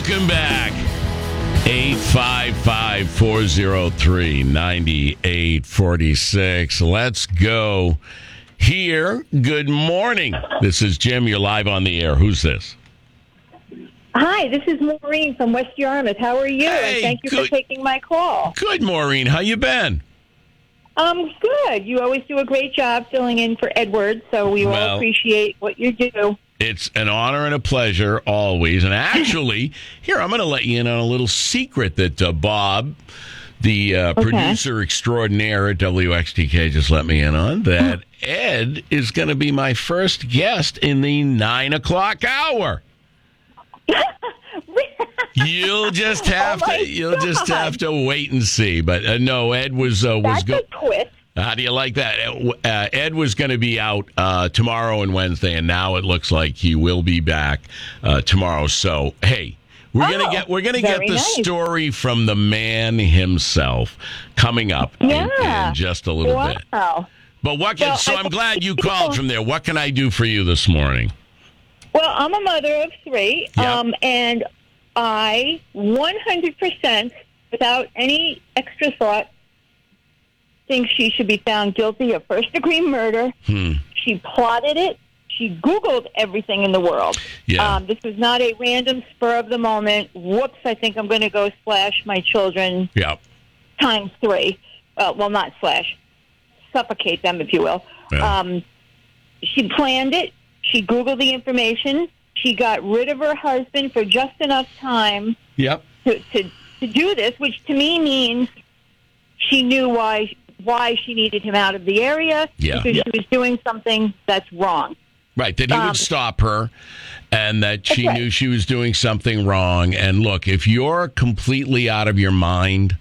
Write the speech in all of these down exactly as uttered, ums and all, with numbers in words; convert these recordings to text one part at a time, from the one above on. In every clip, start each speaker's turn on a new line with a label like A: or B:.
A: Welcome back. eight five five, four oh three, nine eight four six. Let's go here. Good morning. This is Jim. You're live on the air. Who's this?
B: Hi, this is Maureen from West Yarmouth. How are you?
A: Hey,
B: and thank you
A: good.
B: for taking my call.
A: Good, Maureen. How you been?
B: Um, good. You always do a great job filling in for Edward, so we
A: Well,
B: all appreciate what you do.
A: It's an honor and a pleasure always. And actually, here, I'm going to let you in on a little secret that uh, Bob, the uh,
B: Okay.
A: producer extraordinaire at W X T K, just let me in on, that Ed is going to be my first guest in the nine o'clock hour. You'll just have
B: Oh my
A: to you'll just
B: God.
A: have to wait and see. But uh, no, Ed was uh, was
B: That's
A: go-
B: a twist.
A: How do you like that? Uh, Ed was going to be out uh, tomorrow and Wednesday, and now it looks like he will be back uh, tomorrow. So, hey, we're
B: Oh,
A: gonna get we're gonna get
B: very
A: the
B: nice.
A: story from the man himself coming up in,
B: Yeah.
A: in just a little bit.
B: Wow.
A: But what? Can,
B: Well,
A: so
B: I-
A: I'm glad you called from there. What can I do for you this morning?
B: Well, I'm a mother of three,
A: Yeah.
B: um, and I one hundred percent, without any extra thought, think she should be found guilty of first-degree murder.
A: Hmm.
B: She plotted it. She Googled everything in the world.
A: Yeah.
B: Um, this was not a random spur of the moment. Whoops, I think I'm going to go slash my children
A: Yeah.
B: times three. Uh, well, not slash. Suffocate them, if you will.
A: Yeah.
B: Um, she planned it. She Googled the information. She got rid of her husband for just enough time
A: Yep.
B: to, to, to do this, which to me means she knew why why she needed him out of the area,
A: Yeah.
B: because
A: Yeah.
B: she was doing something that's wrong.
A: Right, that he
B: Um,
A: would stop her and that she
B: That's right.
A: knew she was doing something wrong. And look, if you're completely out of your mind,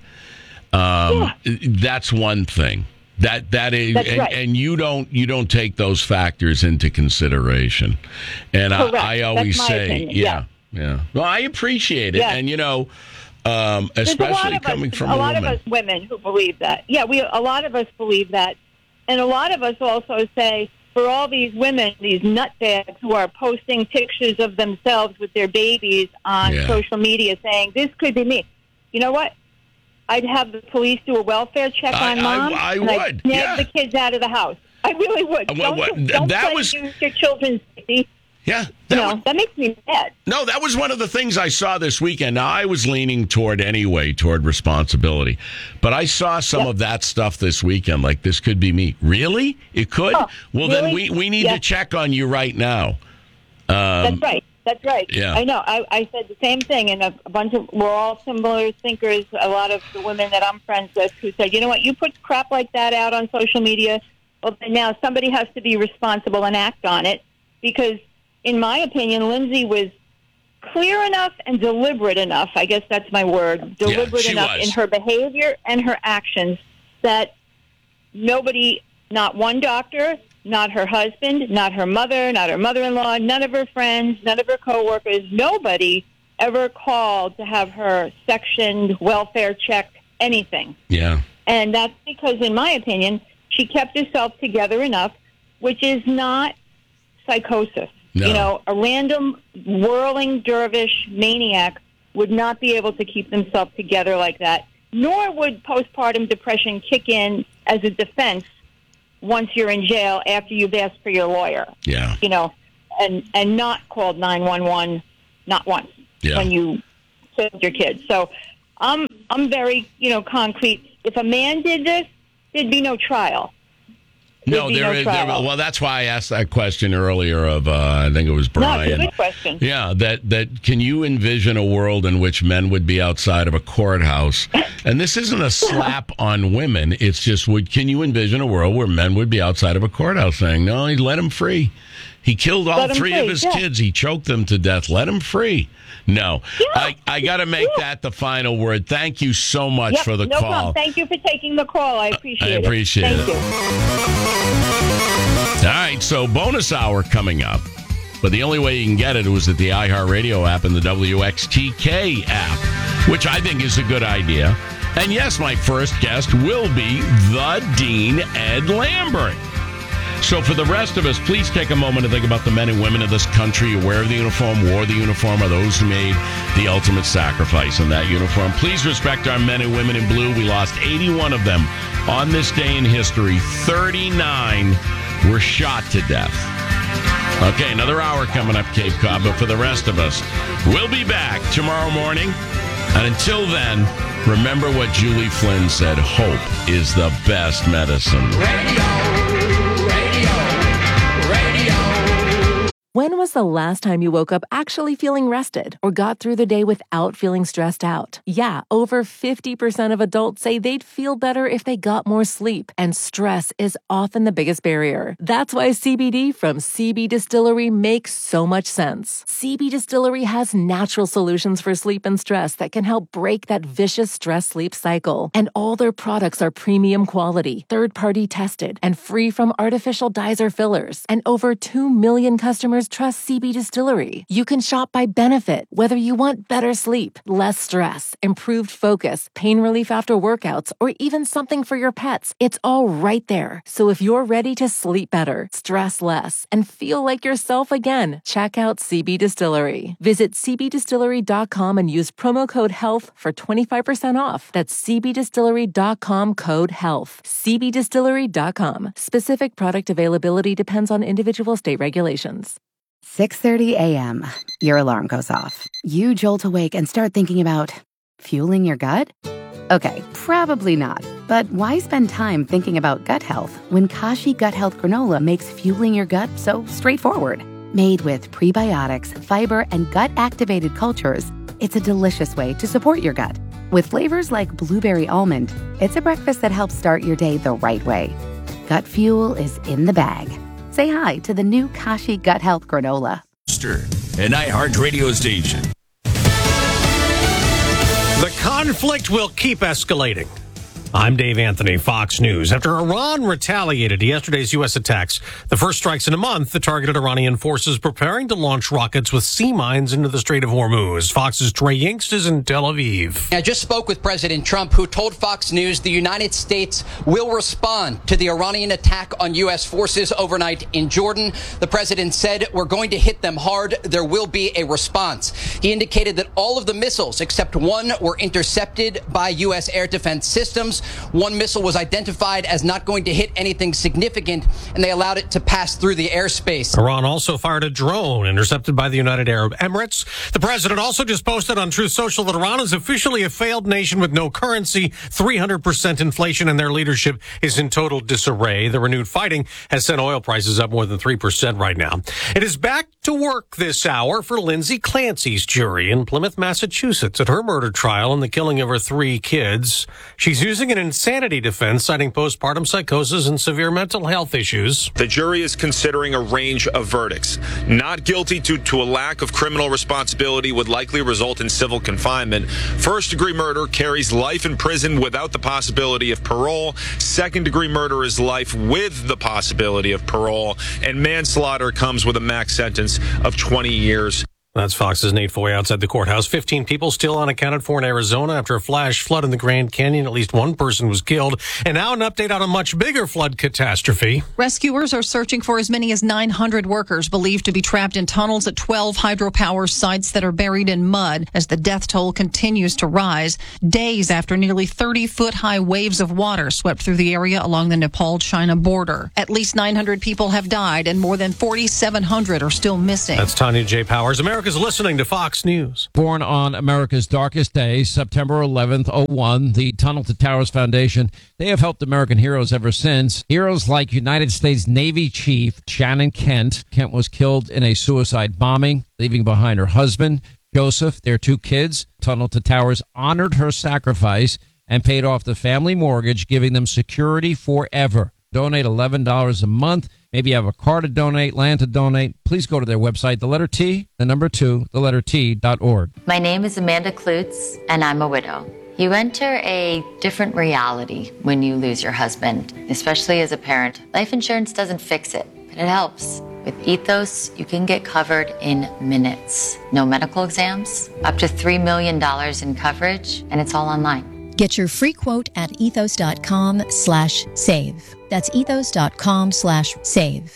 A: um, that's one thing. That that is,
B: That's
A: and,
B: right.
A: and you don't you don't take those factors into consideration. And I,
B: Correct.
A: I always
B: That's my
A: say,
B: opinion,
A: yeah, yeah. Well, I appreciate it,
B: Yeah.
A: and you know, um,
B: There's a lot
A: especially
B: of
A: coming
B: us,
A: from
B: a
A: a,
B: lot
A: woman.
B: of us women who believe that. Yeah, we a lot of us believe that, and a lot of us also say, for all these women, these nutbags who are posting pictures of themselves with their babies on
A: Yeah.
B: social media, saying this could be me. You know what? I'd have the police do a welfare check
A: I-
B: on
A: I-
B: mom.
A: I
B: and
A: would,
B: I'd snag
A: yeah.
B: the kids out of the house. I really would.
A: Uh, well,
B: don't
A: what-
B: don't
A: that
B: try to
A: was-
B: use your children's safety.
A: Yeah,
B: You
A: that
B: know,
A: would-
B: that makes me mad.
A: No, that was one of the things I saw this weekend. Now, I was leaning toward anyway, toward responsibility. But I saw some
B: Yep.
A: of that stuff this weekend, like this could be me. Really? It could?
B: Oh,
A: well, then we,
B: really?
A: we need
B: Yeah.
A: to check on you right now. Um,
B: That's right. That's right.
A: yeah.
B: I know. I, I said the same thing, and a, a bunch of we're all similar thinkers. A lot of the women that I'm friends with who said, you know what, you put crap like that out on social media, well, then now somebody has to be responsible and act on it. Because, in my opinion, Lindsay was clear enough and deliberate enough. I guess that's my word. Deliberate
A: she
B: enough
A: was.
B: in her behavior and her actions that nobody, not one doctor, not her husband, not her mother, not her mother-in-law, none of her friends, none of her coworkers, nobody ever called to have her sectioned, welfare checked, anything.
A: Yeah.
B: And that's because, in my opinion, she kept herself together enough, which is not psychosis.
A: No.
B: You know, a random whirling dervish maniac would not be able to keep themselves together like that, nor would postpartum depression kick in as a defense once you're in jail after you've asked for your lawyer,
A: Yeah.
B: you know, and, and not called nine one one, not once,
A: Yeah.
B: when you killed your kids. So I'm, I'm very, you know, concrete. If a man did this, there'd be no trial.
A: No,
B: There'd be
A: there
B: no
A: is. There,
B: trial.
A: well, that's why I asked that question earlier of, uh, I think it was
B: No,
A: Brian.
B: it's a good question.
A: Yeah, that, that can you envision a world in which men would be outside of a courthouse? And this isn't a slap on women. It's just, would can you envision a world where men would be outside of a courthouse saying, no, he let him free. He killed all
B: Let him
A: three
B: free,
A: of his
B: yeah.
A: kids. He choked them to death. Let him free. No,
B: Yeah,
A: I, I got to make
B: yeah.
A: that the final word. Thank you so much
B: Yep,
A: for the
B: no
A: call.
B: problem. Thank you for taking the call. I appreciate
A: I
B: it.
A: appreciate
B: Thank
A: it.
B: you.
A: All right, so bonus hour coming up. But the only way you can get it was at the iHeartRadio app and the W X T K app, which I think is a good idea. And yes, my first guest will be the Dean Ed Lambert. So for the rest of us, please take a moment to think about the men and women of this country who wear the uniform, wore the uniform, or those who made the ultimate sacrifice in that uniform. Please respect our men and women in blue. We lost eighty-one of them on this day in history. thirty-nine were shot to death. Okay, another hour coming up, Cape Cod. But for the rest of us, we'll be back tomorrow morning. And until then, remember what Julie Flynn said, hope is the best medicine.
C: Radio, radio, radio.
D: When was the last time you woke up actually feeling rested or got through the day without feeling stressed out? Yeah, over fifty percent of adults say they'd feel better if they got more sleep, and stress is often the biggest barrier. That's why C B D from C B Distillery makes so much sense. C B Distillery has natural solutions for sleep and stress that can help break that vicious stress-sleep cycle. And all their products are premium quality, third-party tested, and free from artificial dyes or fillers. And over two million customers trust C B Distillery. You can shop by benefit, whether you want better sleep, less stress, improved focus, pain relief after workouts, or even something for your pets. It's all right there. So if you're ready to sleep better, stress less, and feel like yourself again, check out C B Distillery. Visit c b distillery dot com and use promo code HEALTH for twenty-five percent off. That's c b distillery dot com code HEALTH. c b distillery dot com. Specific product availability depends on individual state regulations.
E: six thirty a.m. Your alarm goes off. You jolt awake and start thinking about fueling your gut? Okay, probably not. But why spend time thinking about gut health when Kashi Gut Health Granola makes fueling your gut so straightforward? Made with prebiotics, fiber, and gut-activated cultures, it's a delicious way to support your gut. With flavors like blueberry almond, it's a breakfast that helps start your day the right way. Gut fuel is in the bag. Say hi to the new Kashi Gut Health Granola.
C: An iHeartRadio station.
F: The conflict will keep escalating. I'm Dave Anthony, Fox News. After Iran retaliated yesterday's U S attacks, the first strikes in a month, the targeted Iranian forces preparing to launch rockets with sea mines into the Strait of Hormuz. Fox's Trey Yingst is in Tel Aviv.
G: I just spoke with President Trump, who told Fox News the United States will respond to the Iranian attack on U S forces overnight in Jordan. The president said, we're going to hit them hard. There will be a response. He indicated that all of the missiles, except one, were intercepted by U S air defense systems. One missile was identified as not going to hit anything significant, and they allowed it to pass through the airspace.
F: Iran also fired a drone intercepted by the United Arab Emirates. The president also just posted on Truth Social that Iran is officially a failed nation with no currency, three hundred percent inflation, and their leadership is in total disarray. The renewed fighting has sent oil prices up more than three percent right now. It is back to work this hour for Lindsay Clancy's jury in Plymouth, Massachusetts at her murder trial and the killing of her three kids. She's using an insanity defense, citing postpartum psychosis and severe mental health issues.
H: The jury is considering a range of verdicts. Not guilty due to a lack of criminal responsibility would likely result in civil confinement. First-degree murder carries life in prison without the possibility of parole. Second-degree murder is life with the possibility of parole. And manslaughter comes with a max sentence of twenty years.
F: That's Fox's Nate Foy outside the courthouse. fifteen people still unaccounted for in Arizona after a flash flood in the Grand Canyon. At least one person was killed. And now an update on a much bigger flood catastrophe.
I: Rescuers are searching for as many as nine hundred workers believed to be trapped in tunnels at twelve hydropower sites that are buried in mud as the death toll continues to rise. Days after nearly thirty-foot-high waves of water swept through the area along the Nepal-China border. At least nine hundred people have died and more than forty-seven hundred are still missing.
F: That's Tanya J. Powers. America is listening to Fox News.
J: Born on America's darkest day, September eleventh, oh one, the Tunnel to Towers Foundation, they have helped American heroes ever since. Heroes like United States Navy Chief Shannon Kent. Kent was killed in a suicide bombing, leaving behind her husband, Joseph, their two kids. Tunnel to Towers honored her sacrifice and paid off the family mortgage, giving them security forever. Donate eleven dollars a month. Maybe you have a car to donate, land to donate. Please go to their website, the letter T, the number two, the letter T dot org.
K: My name is Amanda Klutz, and I'm a widow. You enter a different reality when you lose your husband, especially as a parent. Life insurance doesn't fix it, but it helps. With Ethos, you can get covered in minutes. No medical exams, up to three million dollars in coverage, and it's all online.
L: Get your free quote at ethos.com slash save. That's ethos.com slash save.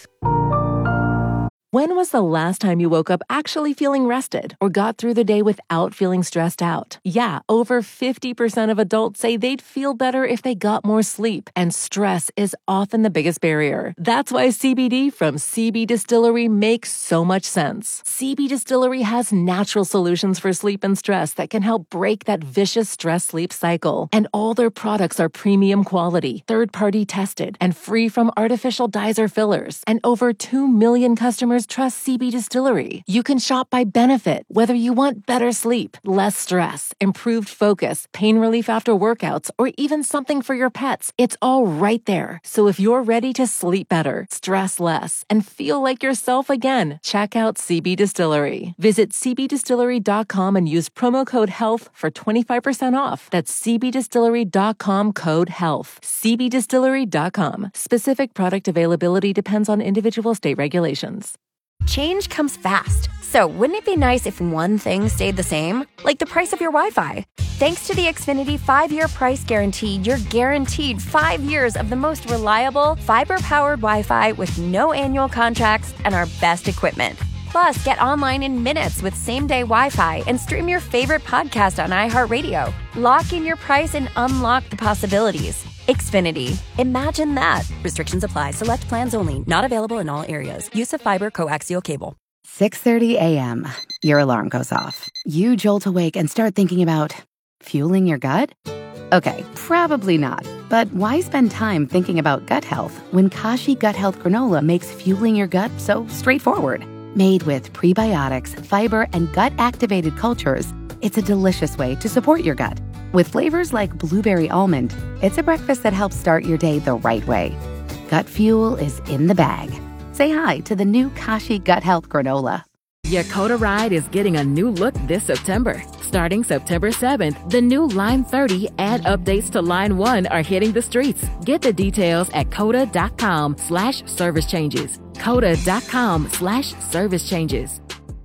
D: When was the last time you woke up actually feeling rested or got through the day without feeling stressed out? Yeah, over fifty percent of adults say they'd feel better if they got more sleep, and stress is often the biggest barrier. That's why C B D from C B Distillery makes so much sense. C B Distillery has natural solutions for sleep and stress that can help break that vicious stress-sleep cycle. And all their products are premium quality, third-party tested, and free from artificial dyes or fillers. And over two million customers trust C B Distillery. You can shop by benefit, whether you want better sleep, less stress, improved focus, pain relief after workouts, or even something for your pets. It's all right there. So if you're ready to sleep better, stress less, and feel like yourself again, check out C B Distillery. Visit c b distillery dot com and use promo code HEALTH for twenty-five percent off. That's c b distillery dot com code HEALTH. c b distillery dot com. Specific product availability depends on individual state regulations.
M: Change comes fast, so wouldn't it be nice if one thing stayed the same? Like the price of your Wi-Fi. Thanks to the Xfinity five-year price guarantee, you're guaranteed five years of the most reliable, fiber-powered Wi-Fi with no annual contracts and our best equipment. Plus, get online in minutes with same-day Wi-Fi and stream your favorite podcast on iHeartRadio. Lock in your price and unlock the possibilities. Xfinity. Imagine that. Restrictions apply. Select plans only. Not available in all areas. Use of fiber coaxial cable.
E: six thirty a.m. Your alarm goes off. You jolt awake and start thinking about fueling your gut? Okay, probably not. But why spend time thinking about gut health when Kashi Gut Health Granola makes fueling your gut so straightforward? Made with prebiotics, fiber, and gut-activated cultures, it's a delicious way to support your gut. With flavors like blueberry almond, it's a breakfast that helps start your day the right way. Gut fuel is in the bag. Say hi to the new Kashi Gut Health Granola.
N: Yakota Ride is getting a new look this September. Starting September seventh, the new Line thirty and updates to Line one are hitting the streets. Get the details at coda.com slash service changes. coda.com slash service changes.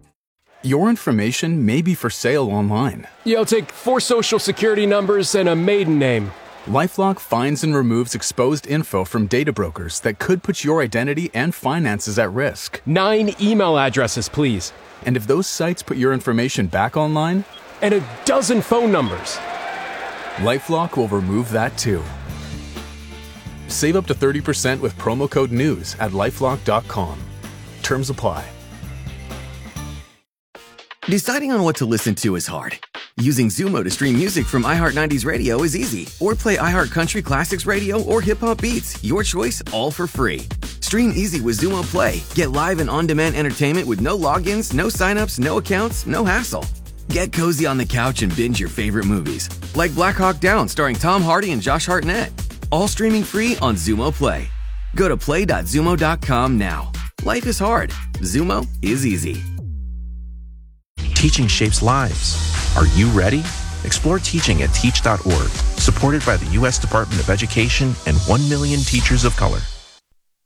O: Your information may be for sale online.
P: Yeah, I'll take four social security numbers and a maiden name.
O: LifeLock finds and removes exposed info from data brokers that could put your identity and finances at risk.
P: Nine email addresses, please.
O: And if those sites put your information back online?
P: And a dozen phone numbers.
O: LifeLock will remove that too. Save up to thirty percent with promo code NEWS at lifelock dot com. Terms apply.
Q: Deciding on what to listen to is hard. Using Zumo to stream music from iHeart nineties Radio is easy. Or play iHeart Country Classics Radio or Hip Hop Beats. Your choice, all for free. Stream easy with Zumo Play. Get live and on-demand entertainment with no logins, no signups, no accounts, no hassle. Get cozy on the couch and binge your favorite movies. Like Black Hawk Down starring Tom Hardy and Josh Hartnett. All streaming free on Zumo Play. Go to play dot zumo dot com now. Life is hard. Zumo is easy.
R: Teaching shapes lives. Are you ready? Explore teaching at teach dot org, supported by the U S Department of Education and one million teachers of color.